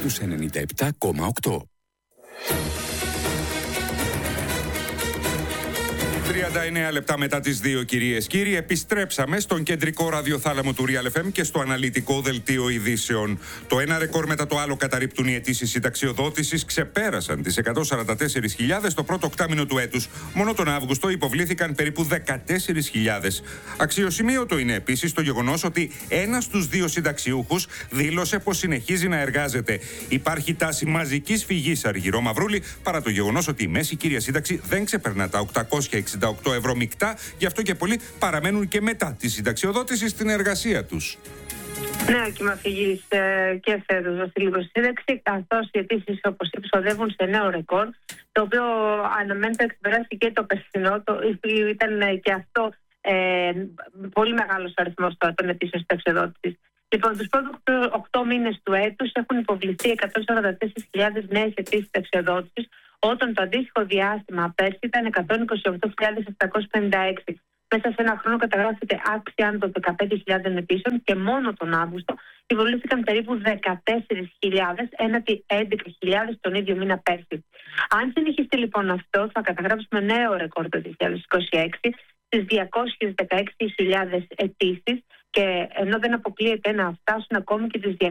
στους 97,8. 39 λεπτά μετά τις 2, κυρίες και κύριοι, επιστρέψαμε στον κεντρικό ραδιοθάλαμο του Real FM και στο αναλυτικό δελτίο ειδήσεων. Το ένα ρεκόρ μετά το άλλο καταρρίπτουν οι αιτήσεις συνταξιοδότησης, ξεπέρασαν τις 144.000 το πρώτο οκτάμηνο του έτους. Μόνο τον Αύγουστο υποβλήθηκαν περίπου 14.000. Αξιοσημείωτο είναι επίσης το γεγονός ότι ένας στους 2 συνταξιούχους δήλωσε πως συνεχίζει να εργάζεται. Υπάρχει τάση μαζικής φυγής, Αργυρό Μαυρούλη, παρά το γεγονός ότι η μέση κύρια σύνταξη δεν ξεπερνά τα 868 ευρώ μεικτά, γι' αυτό και πολλοί παραμένουν και μετά τη συνταξιοδότηση στην εργασία τους. Νέο κύμα φυγής και φέτος, Βασίλη, προς σύνταξη, καθώς οι αιτήσεις, όπως είπες, οδεύουν σε νέο ρεκόρ, το οποίο αναμένεται να ξεπεράσει και το περσινό. Ήταν και αυτό πολύ μεγάλος αριθμός των αιτήσεων συνταξιοδότησης. Λοιπόν, τους πρώτους 8 μήνες του έτους έχουν υποβληθεί 144.000 νέες αιτήσεις συνταξιοδότησης, όταν το αντίστοιχο διάστημα πέρσι ήταν 128.756. Μέσα σε ένα χρόνο καταγράφεται αύξηση άνω των 15.000 αιτήσεων και μόνο τον Αύγουστο υποβλήθηκαν περίπου 14.000 έναντι 11.000 τον ίδιο μήνα πέρσι. Αν συνεχιστεί λοιπόν αυτό, θα καταγράψουμε νέο ρεκόρ το 2026 στις 216.000 αιτήσεις, και ενώ δεν αποκλείεται να φτάσουν ακόμη και τις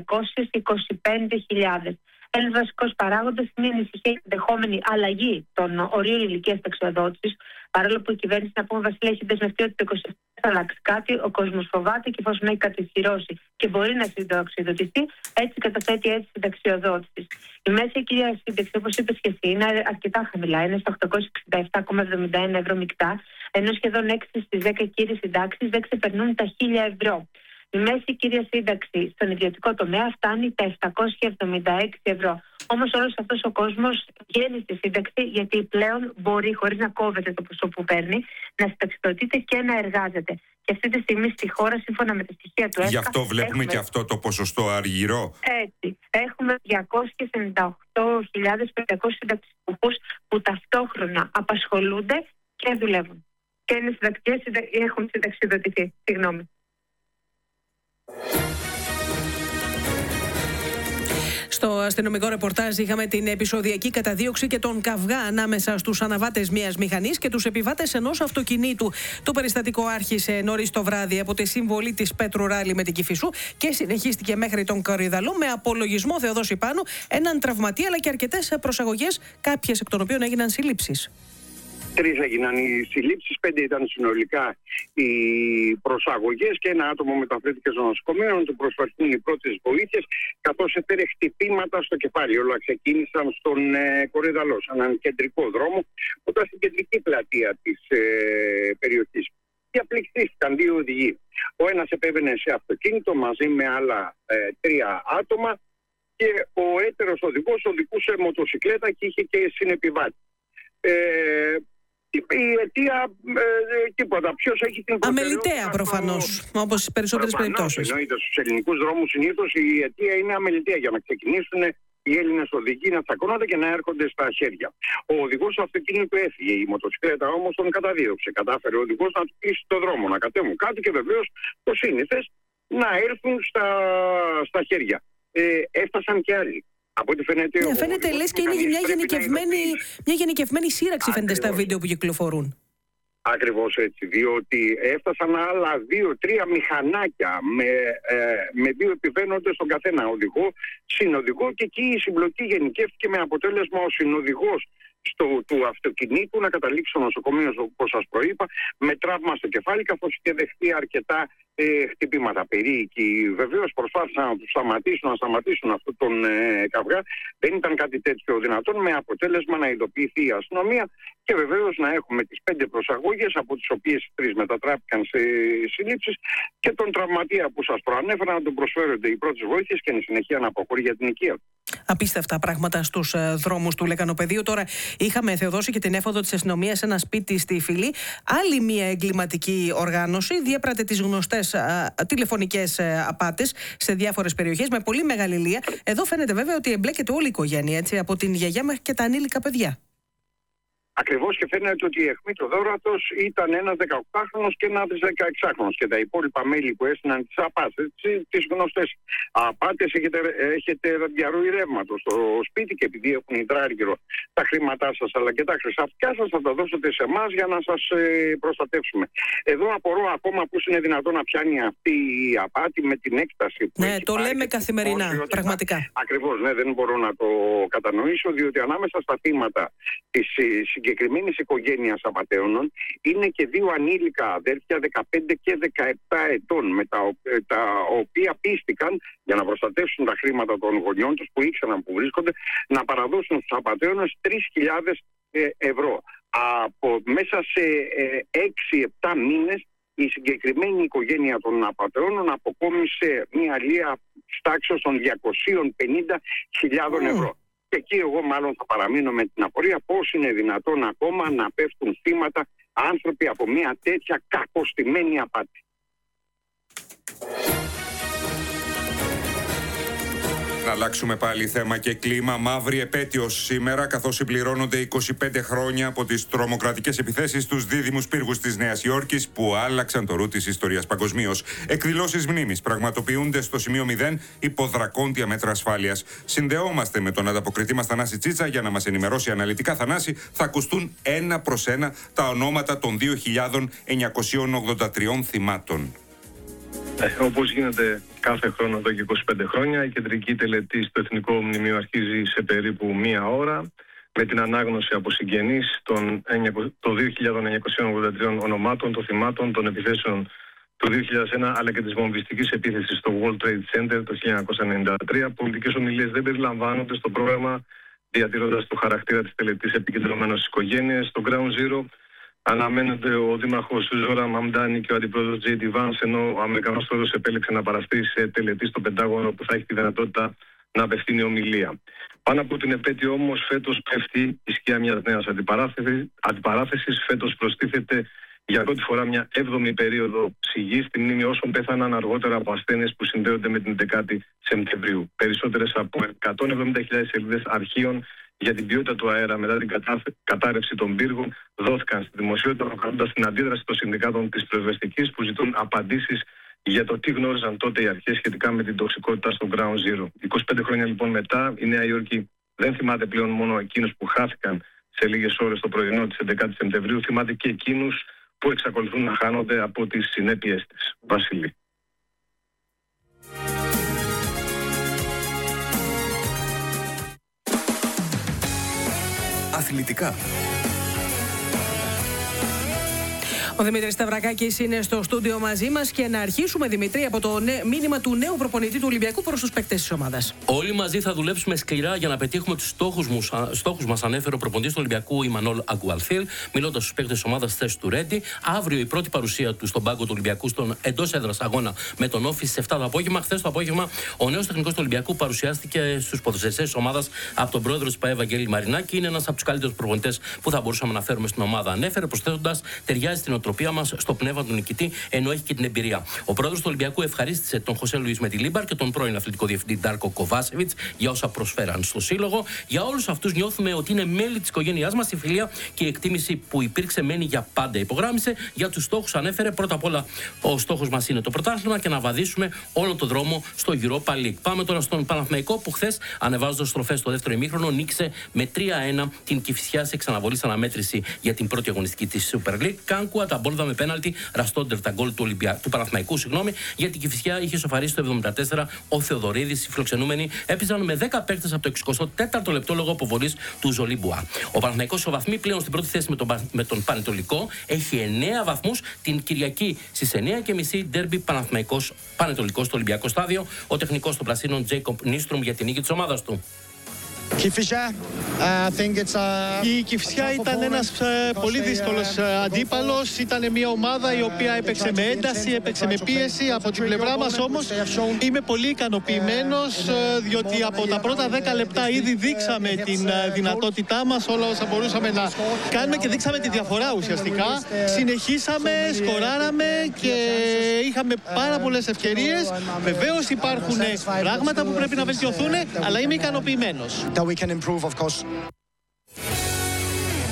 225.000. Ένας βασικός παράγοντας είναι η ενισχυμένη ενδεχόμενη αλλαγή των ορίων ηλικίας συνταξιοδότησης. Παρόλο που η κυβέρνηση, να πούμε, Βασίλη, έχει δεσμευτεί ότι το 27 θα αλλάξει κάτι, ο κόσμος φοβάται και εφόσον έχει κατηθυρώσει και μπορεί να συνταξιοδοτηθεί, έτσι καταθέτει έτσι συνταξιοδότηση. Η μέση κυρία σύνταξη, όπως είπες και εσύ, είναι αρκετά χαμηλά. Είναι στα 867,71 ευρώ μεικτά, ενώ σχεδόν 6 στις 10 κύριες συντάξεις δεν ξεπερνούν τα 1.000 ευρώ. Η μέση κύρια σύνταξη στον ιδιωτικό τομέα φτάνει τα 776 ευρώ. Όμως όλος αυτός ο κόσμος βγαίνει στη σύνταξη, γιατί πλέον μπορεί, χωρίς να κόβεται το ποσό που παίρνει, να συνταξιδοτείται και να εργάζεται. Και αυτή τη στιγμή στη χώρα, σύμφωνα με τα στοιχεία του ΕΣΚΑ, γι' αυτό βλέπουμε και αυτό το ποσοστό, Αργυρό. Έτσι. Έχουμε 298.500 συνταξιούχους που ταυτόχρονα απασχολούνται και δουλεύουν. Και είναι συνταξιές, έχουν συνταξιδοτηθεί. Συγγνώμη. Στο αστυνομικό ρεπορτάζ είχαμε την επεισοδιακή καταδίωξη και τον καυγά ανάμεσα στους αναβάτες μιας μηχανής και τους επιβάτες ενός αυτοκινήτου. Το περιστατικό άρχισε νωρίς το βράδυ από τη συμβολή της Πέτρου Ράλη με την Κηφισού και συνεχίστηκε μέχρι τον Κορυδαλό, με απολογισμό Θεοδόση Πάνου, έναν τραυματία αλλά και αρκετές προσαγωγές, κάποιες εκ των οποίων έγιναν συλλήψεις. 3 έγιναν οι συλλήψεις, 5 ήταν συνολικά οι προσαγωγές και ένα άτομο μεταφέρθηκε στο νοσοκομείο να του προσφερθούν οι πρώτες βοήθειες, καθώς έφερε χτυπήματα στο κεφάλι. Όλα ξεκίνησαν στον Κορυδαλό, σε έναν κεντρικό δρόμο, όταν στην κεντρική πλατεία της περιοχής. Διαπληκτίστηκαν 2 οδηγοί. Ο ένας επέβαινε σε αυτοκίνητο μαζί με άλλα 3 άτομα και ο έτερος οδηγός οδηγούσε μοτοσικλέτα και είχε και συνεπιβάτη. Η αιτία τίποτα. Ποιος έχει την προτεραιότητα? Αμεληταία προφανώς, όπως στις περισσότερες περιπτώσεις. Εννοείται, στους ελληνικούς δρόμους συνήθως η αιτία είναι αμεληταία, για να ξεκινήσουν οι Έλληνες οδηγοί να τσακώνονται και να έρχονται στα χέρια. Ο οδηγός του αυτοκίνητου έφυγε. Η μοτοσυκλέτα όμως τον καταδίωξε. Κατάφερε ο οδηγός να του κλείσει το δρόμο, να κατέβουν κάτω και βεβαίως το σύνηθες να έρθουν στα χέρια. Έφτασαν και άλλοι. Από ό,τι φαίνεται λες και είναι μια γενικευμένη σύραξη, φαίνεται στα βίντεο που κυκλοφορούν. Ακριβώς έτσι, διότι έφτασαν άλλα 2-3 μηχανάκια με 2 επιβαίνοντες στον καθένα, οδηγό, συνοδηγό, και εκεί η συμπλοκή γενικεύτηκε με αποτέλεσμα ο συνοδηγός του αυτοκινήτου να καταλήξει στο νοσοκομείο, όπως σας προείπα, με τραύμα στο κεφάλι, καθώς είχε δεχτεί αρκετά χτυπήματα. Περίοικοι βεβαίως προσπάθησαν να τους σταματήσουν αυτόν τον καυγά. Δεν ήταν κάτι τέτοιο δυνατόν, με αποτέλεσμα να ειδοποιηθεί η αστυνομία και βεβαίως να έχουμε τις 5 προσαγωγές, από τις οποίες 3 μετατράπηκαν σε συλλήψεις, και τον τραυματία που σας προανέφερα να του προσφέρονται οι πρώτες βοήθειες και εν συνεχεία να αποχωρεί για την οικία. Απίστευτα πράγματα στους δρόμους του Λεκανοπεδίου. Τώρα είχαμε, Θεοδόση, και την έφοδο της αστυνομίας σε ένα σπίτι στη Φυλή. Άλλη μια εγκληματική οργάνωση διέπρατε τις γνωστές τηλεφωνικές απάτες σε διάφορες περιοχές με πολύ μεγάλη λία. Εδώ φαίνεται βέβαια ότι εμπλέκεται όλη η οικογένεια, έτσι, από την γιαγιά μέχρι και τα ανήλικα παιδιά. Ακριβώς, και φαίνεται ότι η αιχμή του δώρατος ήταν ένας 18χρονος και ένας 16χρονος. Και τα υπόλοιπα μέλη που έστειναν τις απάτες, τις γνωστές απάτες, έχετε διαρροή ρεύματος στο σπίτι και επειδή έχουν υδράργυρο τα χρήματά σας αλλά και τα χρυσαφιά σας, θα τα δώσετε σε εμάς για να σας προστατεύσουμε. Εδώ απορώ ακόμα πώς είναι δυνατόν να πιάνει αυτή η απάτη με την έκταση που έχει. Το λέμε καθημερινά, πραγματικά. Ακριβώς, δεν μπορώ να το κατανοήσω, διότι ανάμεσα στα θύματα της συγκεκριμένης οικογένειας απατέωνων είναι και δύο ανήλικα αδέρφια 15 και 17 ετών, με τα οποία πίστηκαν για να προστατεύσουν τα χρήματα των γονιών τους που ήξεραν που βρίσκονται, να παραδώσουν στους απατέωνες 3.000 ευρώ. Μέσα σε 6-7 μήνες η συγκεκριμένη οικογένεια των απατεώνων αποκόμισε μια αλία τάξης των 250.000 ευρώ. Και εκεί εγώ μάλλον θα παραμείνω με την απορία πώς είναι δυνατόν ακόμα να πέφτουν θύματα άνθρωποι από μια τέτοια κακοστημένη απάτη. Να αλλάξουμε πάλι θέμα και κλίμα. Μαύρη επέτειος σήμερα, καθώς συμπληρώνονται 25 χρόνια από τις τρομοκρατικές επιθέσεις στους δίδυμους πύργους της Νέας Υόρκης που άλλαξαν το ρου της ιστορίας παγκοσμίως. Εκδηλώσεις μνήμης πραγματοποιούνται στο σημείο 0 υπό δρακόντια μέτρα ασφάλειας. Συνδεόμαστε με τον ανταποκριτή μας Θανάση Τσίτσα για να μας ενημερώσει αναλυτικά. Θανάση, θα ακουστούν ένα προς ένα τα ονόματα των 2.983 θυμάτων. Όπως γίνεται κάθε χρόνο εδώ και 25 χρόνια, η κεντρική τελετή στο Εθνικό Μνημείο αρχίζει σε περίπου 1 ώρα με την ανάγνωση από συγγενείς των 2.983 ονομάτων, των θυμάτων των επιθέσεων του 2001 αλλά και της βομβιστικής επίθεσης στο World Trade Center το 1993. Πολιτικές ομιλίες δεν περιλαμβάνονται στο πρόγραμμα, διατηρώντας το χαρακτήρα της τελετής επικεντρωμένος στις οικογένειες. Στο Ground Zero αναμένεται ο δήμαρχος Ζόρα Μαμντάνη και ο αντιπρόεδρος J.D. Vance, ενώ ο Αμερικανός πρόεδρος επέλεξε να παραστεί σε τελετή στο Πεντάγωνο που θα έχει τη δυνατότητα να απευθύνει ομιλία. Πάνω από την επέτειο όμως φέτος πέφτει η σκιά μιας νέας αντιπαράθεσης. Φέτος προστίθεται για πρώτη φορά μια 7η περίοδο σιγής στη μνήμη όσων πέθαναν αργότερα από ασθένειες που συνδέονται με την 10η Σεπτεμβρίου. Περισσότερες από 170.000 σελίδες αρχείων για την ποιότητα του αέρα μετά την κατάρρευση των πύργων δόθηκαν στη δημοσιότητα, προκαλώντας την αντίδραση των συνδικάτων της πυροσβεστικής που ζητούν απαντήσεις για το τι γνώριζαν τότε οι αρχές σχετικά με την τοξικότητα στο Ground Zero. 25 χρόνια λοιπόν μετά, η Νέα Υόρκη δεν θυμάται πλέον μόνο εκείνους που χάθηκαν σε λίγες ώρες το πρωινό της 11ης Σεπτεμβρίου, θυμάται και εκείνους που εξακολουθούν να χάνονται από τις συνέπειες της. Βασίλη. Αθλητικά. Ο Δημήτρης Σταυρακάκης είναι στο στούντιο μαζί μας και να αρχίσουμε, Δημήτρη, από το μήνυμα του νέου προπονητή του Ολυμπιακού προς τους παίκτες της ομάδας. Όλοι μαζί θα δουλέψουμε σκληρά για να πετύχουμε τους στόχους μας, ανέφερε ο προπονητής του Ολυμπιακού Ιμανόλ Αγκουαλθίλ, μιλώντας στους παίκτες της ομάδας θέση του Ρέντι. Αύριο η πρώτη παρουσία του στον πάγκο του Ολυμπιακού στον εντός έδρας αγώνα με τον Όφη στις 7 το απόγευμα. Χθες το απόγευμα ο νέος τεχνικός του Ολυμπιακού παρουσιάστηκε στους ποδοσφαιριστές της ομάδας από τον πρόεδρο της ΠΑΕ Βαγγέλη Μαρινάκη. Είναι ένας από τους καλύτερους προπονητές που θα μπορούσαμε να φέρουμε στην ομάδα, ανέφερε, προσθέτοντας, ταιριάζει στην οτροπία μας, στο πνεύμα του νικητή, ενώ έχει και την εμπειρία. Ο πρόεδρος του Ολυμπιακού ευχαρίστησε τον Χωσέ Λουίς Μεντιλίμπαρ και τον πρώην αθλητικό διευθυντή Ντάρκο Κοβάσεβιτς για όσα προσφέραν στο σύλλογο. Για όλους αυτούς νιώθουμε ότι είναι μέλη της οικογένειάς μας. Η φιλία και η εκτίμηση που υπήρξε μένει για πάντα. Υπογράμμισε. Για τους στόχους ανέφερε, πρώτα απ' όλα ο στόχος μας είναι το πρωτάθλημα και να βαδίσουμε όλο τον δρόμο στο Europa League. Πάμε τώρα στον Παναθηναϊκό που χθες, ανεβάζοντας στροφές στο δεύτερο ημίχρονο, νίκησε με 3-1 την Κηφισιά σε ξαναβολής αναμέτρηση για την πρώτη αγωνιστική της Super League. Κάνκουα τα μπόλδα με πέναλτι, Ραστόντερ τα γκολ του Παναθηναϊκού, γιατί η Κηφισιά είχε σοφαρίσει το 74 ο Θεοδωρίδης. Οι φιλοξενούμενοι έπαιζαν με 10 παίκτες από το 64ο λεπτό λόγω αποβολής του Ζολί Μπουά. Ο Παναθηναϊκός ισοβαθμεί πλέον στην πρώτη θέση με τον Πανετολικό. Έχει 9 βαθμούς. Την Κυριακή στις 9:30 ντέρμπι Παναθηναϊκός Πανετολικός στο Ολυμπιακό Στάδιο. Ο τεχνικός των Πρασίνων Τζέικομπ Νίστρουμ για την νίκη της ομάδας του. Η Κηφισιά ήταν ένας πολύ δύσκολος αντίπαλος. Ήταν μια ομάδα η οποία έπαιξε με ένταση, έπαιξε με πίεση. Από την πλευρά μας όμως είμαι πολύ ικανοποιημένος, διότι από τα πρώτα 10 λεπτά ήδη δείξαμε την δυνατότητά μας, όλα όσα μπορούσαμε να κάνουμε και δείξαμε τη διαφορά ουσιαστικά. Συνεχίσαμε, σκοράραμε και είχαμε πάρα πολλές ευκαιρίες. Βεβαίως υπάρχουν πράγματα που πρέπει να βελτιωθούν, αλλά είμαι ικανοποιημένος. Στο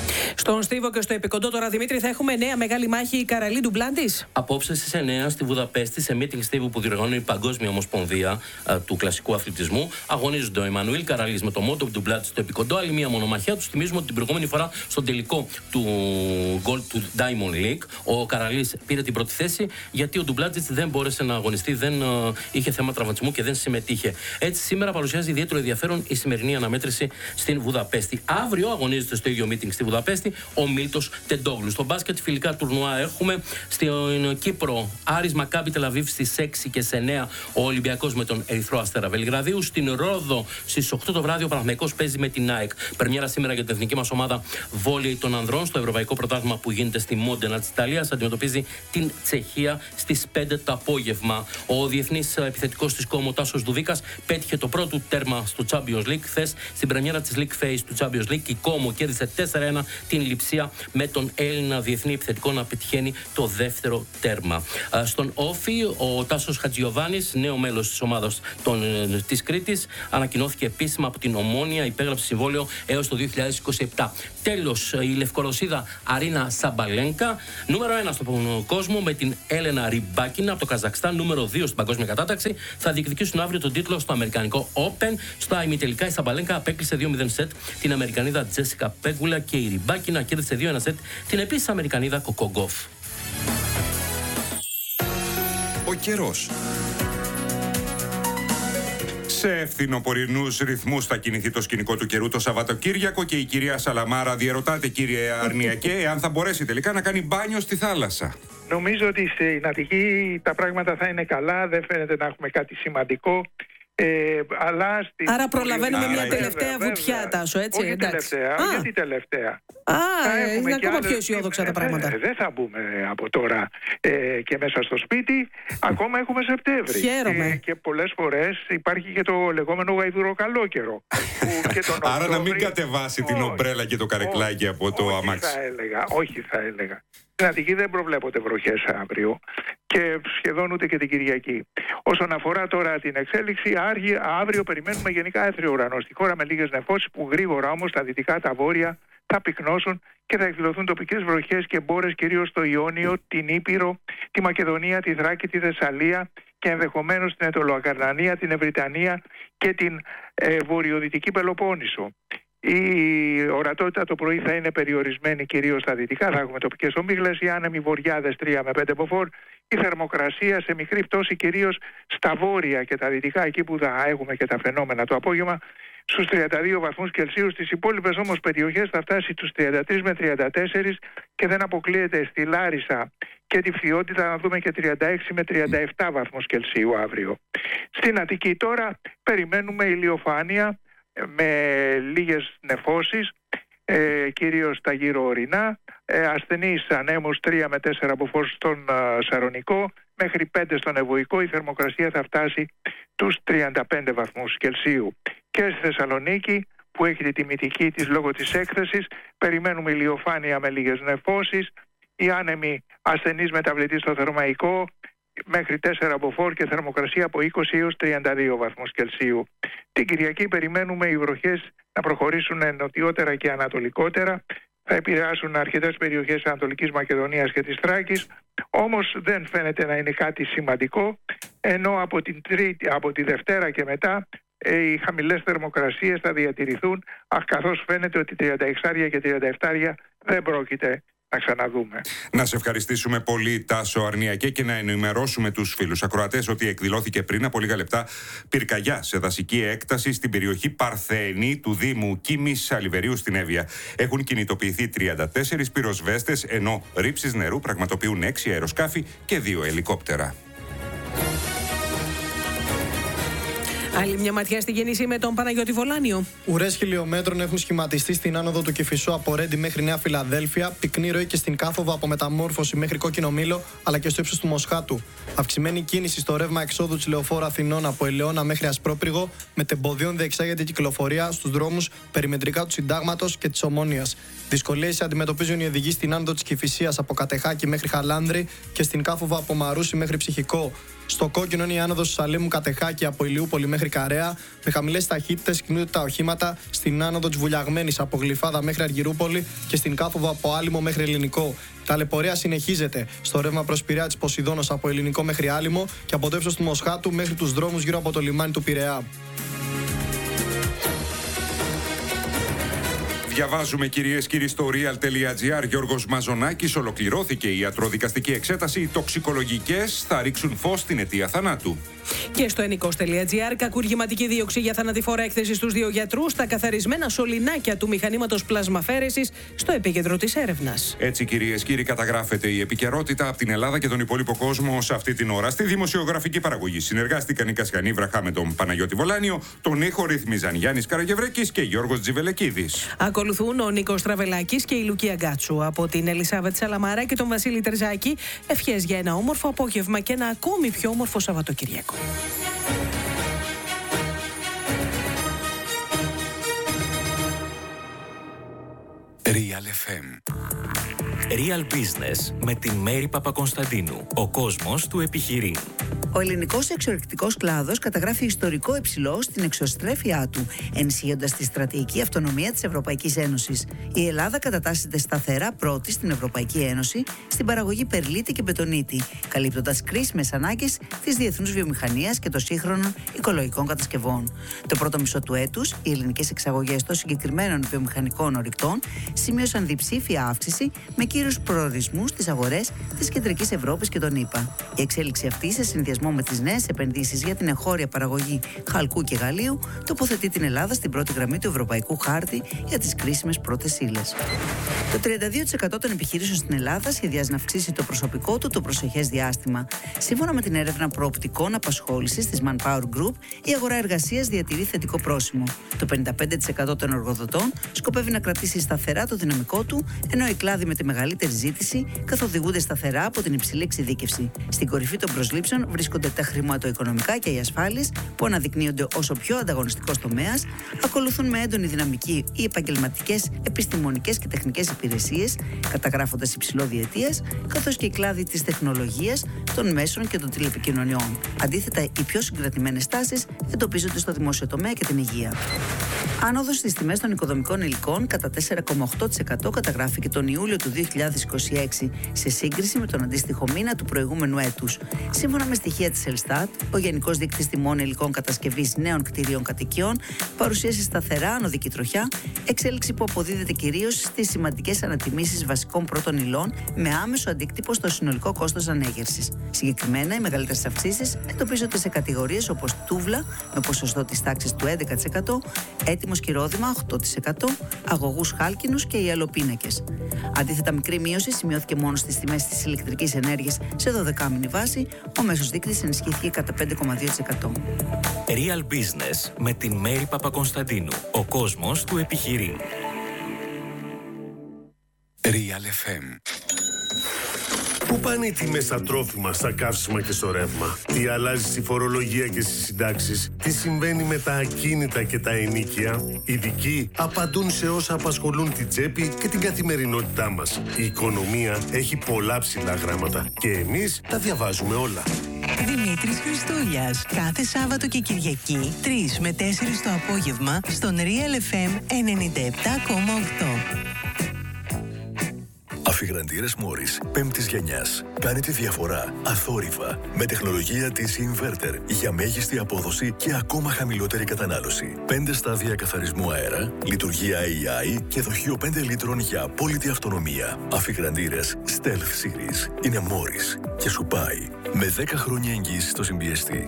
Στον Στίβο και στο Επικοντό τώρα, Δημήτρη, θα έχουμε νέα μεγάλη μάχη Καραλί-Ντουμπλάντης. Απόψε στις 9 στη Βουδαπέστη, σε meeting Στίβου που διοργανώνει η Παγκόσμια Ομοσπονδία του Κλασικού Αθλητισμού, αγωνίζονται ο Εμμανουήλ Καραλής με το Μόντο Ντουμπλάντης στο Επικοντό. Άλλη μια μονομαχία. Τους θυμίζουμε ότι την προηγούμενη φορά στον τελικό του Diamond League ο Καραλής πήρε την πρώτη θέση, γιατί ο Ντουμπλάντης δεν μπόρεσε να αγωνιστεί, δεν είχε θέμα τραυματισμού και δεν συμμετείχε. Έτσι, σήμερα παρουσιάζει ιδιαίτερο ενδιαφέρον η σημερινή αναμέτρηση στην Βουδαπέστη. Αύριο αγωνίζεται στο ίδιο meeting στη Βουδαπέστη ο Μίλτος Τεντόγλου. Στο μπάσκετ φιλικά τουρνουά έχουμε στην Κύπρο Άρης Μακάμπι Τελαβίβ στις 6 και σε 9 ο Ολυμπιακός με τον Ερυθρό Αστέρα Βελιγραδίου. Στην Ρόδο στις 8 το βράδυ ο Παναθηναϊκός παίζει με την ΑΕΚ. Πρεμιέρα σήμερα για την εθνική μας ομάδα βόλεϊ των ανδρών στο Ευρωπαϊκό Πρωτάθλημα που γίνεται στη Μόντενα της Ιταλίας. Αντιμετωπίζει την Τσεχία στις 5 το απόγευμα. Ο διεθνής επιθετικός της Κόμο Τάσος Δουβίκας πέτυχε το πρώτο τέρμα στο Champions League. Χθες στην πρεμιέρα της League Phase του Champions League η Κόμο κέρδισε 4-1 την Λειψία με τον Έλληνα διεθνή επιθετικό να πετυχαίνει το δεύτερο τέρμα. Στον Όφι ο Τάσος Χατζιωβάνης, νέο μέλος της ομάδας της Κρήτης, ανακοινώθηκε επίσημα από την Ομόνια, υπέγραψε συμβόλαιο έως το 2027. Τέλος, η Λευκορωσίδα Αρίνα Σαμπαλένκα, νούμερο 1 στον κόσμο με την Έλενα Ριμπάκινα από το Καζακστάν, νούμερο 2 στην παγκόσμια κατάταξη, θα διεκδικήσουν αύριο τον τίτλο στο Αμερικανικό Open. Στα ημιτελικά η Σαμπαλένκα απέκλεισε 2-0 σετ την Αμερικανίδα Τζέσικα Πέγκουλα και η Ριμπάκινα κέρδισε 2-1 σετ την επίσης Αμερικανίδα Κοκογκόφ. Ο καιρός. Σε φθινοπορεινούς ρυθμούς θα κινηθεί το σκηνικό του καιρού το Σαββατοκύριακο και η κυρία Σαλαμάρα διερωτάται, κύριε Αρνιακέ, εάν θα μπορέσει τελικά να κάνει μπάνιο στη θάλασσα. Νομίζω ότι στην Αττική τα πράγματα θα είναι καλά, δεν φαίνεται να έχουμε κάτι σημαντικό. Αλλά άρα προλαβαίνουμε μια τελευταία βουτιά, Τάσο, έτσι. Όχι τελευταία, γιατί τελευταία. Είναι ακόμα πιο αισιόδοξα τα πράγματα. Δεν θα μπούμε από τώρα και μέσα στο σπίτι. Ακόμα έχουμε Σεπτέμβρη. Χαίρομαι. Και πολλές φορές υπάρχει και το λεγόμενο γαϊδουροκαλόκαιρο. Άρα να μην κατεβάσει την ομπρέλα και το καρεκλάκι από το αμάξι. Όχι θα έλεγα. Στην Αττική δεν προβλέπονται βροχές αύριο και σχεδόν ούτε και την Κυριακή. Όσον αφορά τώρα την εξέλιξη, αύριο περιμένουμε γενικά έθριο ουρανό στη χώρα με λίγες νεφώσεις που γρήγορα όμως τα δυτικά, τα βόρεια θα πυκνώσουν και θα εκδηλωθούν τοπικές βροχές και μπόρες κυρίως στο Ιόνιο, την Ήπειρο, τη Μακεδονία, τη Θράκη, τη Θεσσαλία και ενδεχομένως την Αιτωλοακαρνανία, την Ευρυτανία και την βορειοδυτική Πελοπόννησο. Η ορατότητα το πρωί θα είναι περιορισμένη κυρίως στα δυτικά, θα έχουμε τοπικές ομίγλες, οι άνεμοι βορειάδες 3 με 5 μποφόρ, η θερμοκρασία σε μικρή πτώση κυρίως στα βόρεια και τα δυτικά, εκεί που θα έχουμε και τα φαινόμενα το απόγευμα, στους 32 βαθμούς Κελσίου. Στις υπόλοιπες όμως περιοχές θα φτάσει τους 33 με 34 και δεν αποκλείεται στη Λάρισα και τη Φθιότητα να δούμε και 36 με 37 βαθμούς Κελσίου αύριο. Στην Αττική τώρα περιμένουμε ηλιοφάνεια με λίγες νεφώσεις, κυρίως τα γύρω ορεινά, ασθενείς ανέμους 3 με 4 μποφόρ στον Σαρονικό, μέχρι 5 στον Ευωικό. Η θερμοκρασία θα φτάσει τους 35 βαθμούς Κελσίου. Και στη Θεσσαλονίκη, που έχει τη τιμητική της λόγω της έκθεσης, περιμένουμε ηλιοφάνεια με λίγες νεφώσεις, οι άνεμοι ασθενείς μεταβλητής στο Θερμαϊκό, μέχρι 4 μποφόρ και θερμοκρασία από 20 έως 32 βαθμούς Κελσίου. Την Κυριακή περιμένουμε οι βροχές να προχωρήσουν νοτιότερα και ανατολικότερα. Θα επηρεάσουν αρκετές περιοχές της Ανατολικής Μακεδονίας και της Θράκης, όμως δεν φαίνεται να είναι κάτι σημαντικό, ενώ από τη Δευτέρα και μετά οι χαμηλές θερμοκρασίες θα διατηρηθούν, καθώς φαίνεται ότι 36 και 37 δεν πρόκειται να ξαναδούμε. Να σε ευχαριστήσουμε πολύ, Τάσο Αρνιακέ, και να ενημερώσουμε τους φίλους ακροατές ότι εκδηλώθηκε πριν από λίγα λεπτά πυρκαγιά σε δασική έκταση στην περιοχή Παρθένη του Δήμου Κίμης Αλιβερίου στην Εύβοια. Έχουν κινητοποιηθεί 34 πυροσβέστες, ενώ ρήψεις νερού πραγματοποιούν 6 αεροσκάφη και 2 ελικόπτερα. Άλλη μια ματιά στην κίνηση με τον Παναγιώτη Βολάνιο. Ουρές χιλιόμετρων έχουν σχηματιστεί στην άνοδο του Κηφισού από Ρέντι μέχρι Νέα Φιλαδέλφια, πυκνή ροή και στην Κάθοβα από Μεταμόρφωση μέχρι Κόκκινο Μήλο, αλλά και στο ύψος του Μοσχάτου. Αυξημένη κίνηση στο ρεύμα εξόδου της Λεωφόρου Αθηνών από Ελαιώνα μέχρι Ασπρόπριγο, με τεμποδίων διεξάγεται κυκλοφορία στους δρόμους περιμετρικά του Συντάγματος και της Ομόνοιας. Δυσκολίες αντιμετωπίζουν οι οδηγοί στην άνοδο της Κηφισίας από Κατεχάκη μέχρι Χαλάνδρη και στην Κάθοβα από Μαρούσι μέχρι Ψυχικό. Στο κόκκινο είναι η άνοδος του Σαλέμου Κατεχάκη από Ηλιούπολη μέχρι Καρέα. Με χαμηλές ταχύτητες κινούνται τα οχήματα στην άνοδο της Βουλιαγμένης από Γλυφάδα μέχρι Αργυρούπολη και στην κάθοδο από Άλυμο μέχρι Ελληνικό. Η ταλαιπωρία συνεχίζεται στο ρεύμα προς Πειραιά της Ποσειδώνος από Ελληνικό μέχρι Άλυμο και από το ύψος του Μοσχάτου μέχρι τους δρόμους γύρω από το λιμάνι του Πειραιά. Διαβάζουμε, κυρίες και κύριοι, στο real.gr. Γιώργος Μαζονάκης. Ολοκληρώθηκε η ιατροδικαστική εξέταση. Οι τοξικολογικές θα ρίξουν φως στην αιτία θανάτου. Και στο ενικός.gr, κακουργηματική δίωξη για θανατηφόρα έκθεση στους 2 γιατρούς στα καθαρισμένα σωληνάκια του μηχανήματος πλασμαφέρεσης στο επίκεντρο της έρευνας. Έτσι, κυρίες και κύριοι, καταγράφεται η επικαιρότητα από την Ελλάδα και τον υπόλοιπο κόσμο σε αυτή την ώρα. Στη δημοσιογραφική παραγωγή συνεργάστηκαν η Κασιανή Βραχά με τον Παναγιώτη Βολάνιο, τον ήχο ρυθμίζαν Γιάννης Καραγευρέκης και Γιώργος Τζιβελεκίδης. Ακολουθούν ο Νίκος Τραβελάκης και η Λουκία Γκάτσου. Από την Ελισάβετ Σαλαμάρα και τον Βασίλη Τερζάκη, ευχές για ένα όμορφο απόγευμα και ένα ακόμη πιο όμορφο Σαββατοκυριακό. Real FM. Real Business με την Μέρη Παπακωνσταντίνου. Ο κόσμος του επιχειρεί. Ο ελληνικός εξορρυκτικός κλάδος καταγράφει ιστορικό υψηλό στην εξωστρέφειά του, ενισχύοντας τη στρατηγική αυτονομία της Ευρωπαϊκής Ένωσης. Η Ελλάδα κατατάσσεται σταθερά πρώτη στην Ευρωπαϊκή Ένωση στην παραγωγή περλίτη και μπετονίτη, καλύπτοντας κρίσιμες ανάγκες της διεθνούς βιομηχανίας και των σύγχρονων οικολογικών κατασκευών. Το πρώτο μισό του έτους, οι ελληνικές εξαγωγές των συγκεκριμένων βιομηχανικών ορυκτών σημείωσαν διψήφια αύξηση με κύριους προορισμούς στις αγορές της Κεντρικής Ευρώπης και των ΗΠΑ. Η εξέλιξη αυτή, σε συνδυασμό με τις νέες επενδύσεις για την εγχώρια παραγωγή χαλκού και γαλλίου, τοποθετεί την Ελλάδα στην πρώτη γραμμή του ευρωπαϊκού χάρτη για τις κρίσιμες πρώτες ύλες. Το 32% των επιχειρήσεων στην Ελλάδα σχεδιάζει να αυξήσει το προσωπικό του το προσεχές διάστημα. Σύμφωνα με την έρευνα προοπτικών απασχόλησης της Manpower Group, η αγορά εργασίας διατηρεί θετικό πρόσημο. Το 55% των εργοδοτών σκοπεύει να κρατήσει σταθερά το δυναμικό του, ενώ οι κλάδοι με τη μεγαλύτερη ζήτηση καθοδηγούνται σταθερά από την υψηλή εξειδίκευση. Στην κορυφή των προσλήψεων βρίσκονται τα χρηματοοικονομικά και οι ασφάλειες, που αναδεικνύονται ως ο πιο ανταγωνιστικός τομέας. Ακολουθούν με έντονη δυναμική οι επαγγελματικές, επιστημονικές και τεχνικές υπηρεσίες, καταγράφοντας υψηλό διετίας, καθώς και οι κλάδοι της τεχνολογίας, των μέσων και των τηλεπικοινωνιών. Αντίθετα, οι πιο συγκρατημένες τάσεις εντοπίζονται στο δημόσιο τομέα και την υγεία. Άνοδος στις τιμές των οικοδομικών υλικών κατά 4,8% καταγράφηκε τον Ιούλιο του 2026 σε σύγκριση με τον αντίστοιχο μήνα του προηγούμενου έτους. Σύμφωνα με στοιχεία της Ελστάτ, ο Γενικός Δείκτης Τιμών Υλικών Κατασκευής Νέων Κτηρίων Κατοικιών παρουσίασε σταθερά ανωδική τροχιά, εξέλιξη που αποδίδεται κυρίως στις σημαντικές ανατιμήσεις βασικών πρώτων υλών με άμεσο αντίκτυπο στο συνολικό κόστος ανέγερσης. Συγκεκριμένα, οι μεγαλύτερες αυξήσεις εντοπίζονται σε κατηγορίες όπως τούβλα με ποσοστό της τάξης του 11%, έτοιμο σκυρόδημα 8%, αγωγούς χάλκινους και ιαλοπίνακες. Αντίθετα, μικρή μείωση σημειώθηκε μόνο στις τιμές της ηλεκτρικής ενέργειας σε 12μηνη βάση, ο μέσος δείκτης ενισχύθηκε κατά 5,2%. Real Business με την Μέρη Παπακωνσταντίνου. Ο κόσμος του επιχειρεί. Real FM. Πού πάνε οι τιμές στα τρόφιμα, στα καύσιμα και στο ρεύμα? Τι αλλάζει στη φορολογία και στις συντάξεις? Τι συμβαίνει με τα ακίνητα και τα ενοίκια? Οι ειδικοί απαντούν σε όσα απασχολούν την τσέπη και την καθημερινότητά μας. Η οικονομία έχει πολλά ψηλά γράμματα και εμείς τα διαβάζουμε όλα. Δημήτρης Χριστούλιας. Κάθε Σάββατο και Κυριακή 3 με 4 το απόγευμα στον Real FM 97,8. Αφιγραντήρες Μόρις 5ης γενιάς. Κάνει τη διαφορά αθόρυβα με τεχνολογία DC Inverter για μέγιστη απόδοση και ακόμα χαμηλότερη κατανάλωση. 5 στάδια καθαρισμού αέρα, λειτουργία AI και δοχείο 5 λίτρων για απόλυτη αυτονομία. Αφιγραντήρες Stealth Series είναι Μόρις και σου πάει με 10 χρόνια εγγύηση στο συμπιεστή.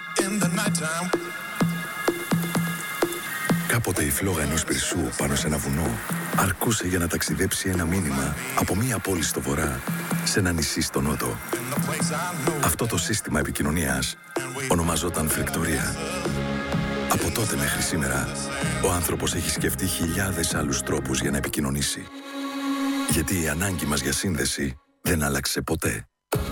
Κάποτε η φλόγα ενός πυρσού πάνω σε ένα βουνό αρκούσε για να ταξιδέψει ένα μήνυμα από μία πόλη στο βορρά σε ένα νησί στο νότο. Αυτό το σύστημα επικοινωνίας ονομαζόταν φλεκτορία. Από τότε μέχρι σήμερα, ο άνθρωπος έχει σκεφτεί χιλιάδες άλλους τρόπους για να επικοινωνήσει. Γιατί η ανάγκη μας για σύνδεση δεν άλλαξε ποτέ.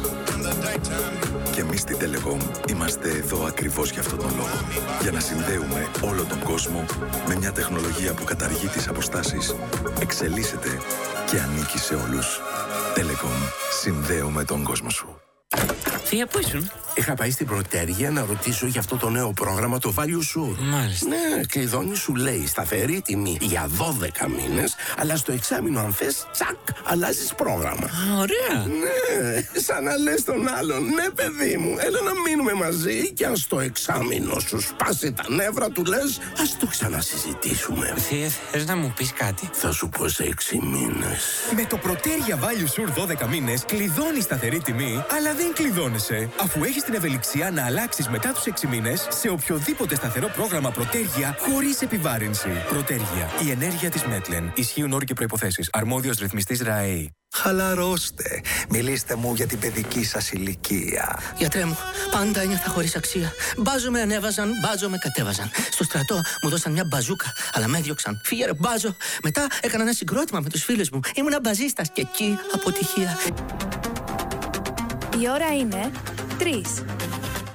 Και εμείς στην Telecom είμαστε εδώ ακριβώς για αυτόν τον λόγο. Για να συνδέουμε όλο τον κόσμο με μια τεχνολογία που καταργεί τις αποστάσεις, εξελίσσεται και ανήκει σε όλους. Telecom, συνδέουμε τον κόσμο σου. Θεία, πού ήσουν? Είχα πάει στην Πρωτέργεια να ρωτήσω για αυτό το νέο πρόγραμμα, το Value Sure. Μάλιστα. Ναι, κλειδώνει, σου λέει σταθερή τιμή για 12 μήνες, αλλά στο εξάμηνο αν θες, τσακ, αλλάζεις πρόγραμμα. Ωραία. Ναι, σαν να λες τον άλλον, ναι παιδί μου, έλα να μείνουμε μαζί και αν στο εξάμηνο σου σπάσει τα νεύρα του λες, ας το ξανασυζητήσουμε. Θες να μου πεις κάτι? Θα σου πω σε 6 μήνες. Με το Πρωτέρια Value Sure 12 μήνες κλειδώνεις σταθερή τιμή, αλλά δεν κλειδώνεσαι, αφού έχεις την ευελιξία να αλλάξεις μετά τους 6 μήνες σε οποιοδήποτε σταθερό πρόγραμμα Πρωτέρια χωρίς επιβάρυνση. Πρωτέρια, η ενέργεια της Μέτλεν. Ισχύουν όροι και προϋποθέσεις. Αρμόδιος ρυθμιστής ΡΑΕΗ. Χαλαρώστε. Μιλήστε μου για την παιδική σας ηλικία. Γιατρέ μου, πάντα ένιωθα χωρίς αξία. Μπάζο με ανέβαζαν, μπάζο με κατέβαζαν. Στο στρατό μου δώσαν μια μπαζούκα, αλλά με έδιωξαν. Φύγε ρε μπάζο. Μετά έκανα ένα συγκρότημα με τους φίλους μου. Ήμουνα μπαζίστας και εκεί αποτυχία. Η ώρα είναι 3.